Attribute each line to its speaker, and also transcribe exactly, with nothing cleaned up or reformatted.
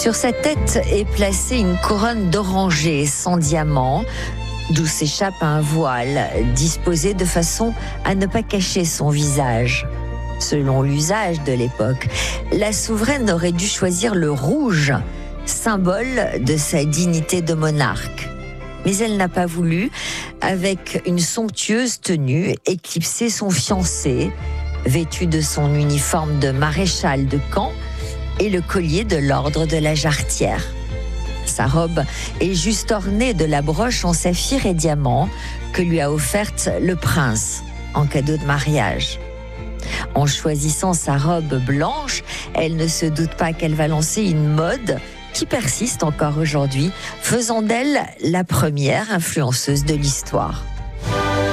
Speaker 1: Sur sa tête est placée une couronne d'oranger sans diamant, d'où s'échappe un voile disposé de façon à ne pas cacher son visage. Selon l'usage de l'époque, la souveraine aurait dû choisir le rouge, symbole de sa dignité de monarque. Mais elle n'a pas voulu, avec une somptueuse tenue, éclipser son fiancé, vêtu de son uniforme de maréchal de camp et le collier de l'ordre de la Jarretière. Sa robe est juste ornée de la broche en saphir et diamant que lui a offerte le prince en cadeau de mariage. En choisissant sa robe blanche, elle ne se doute pas qu'elle va lancer une mode qui persiste encore aujourd'hui, faisant d'elle la première influenceuse de l'histoire.